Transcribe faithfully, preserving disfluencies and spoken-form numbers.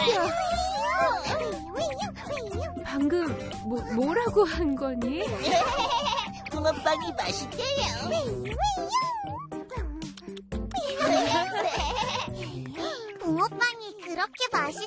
방금 뭐, 뭐라고 한 거니? 붕어빵이 맛있대요. 붕어빵이 그렇게 맛있어?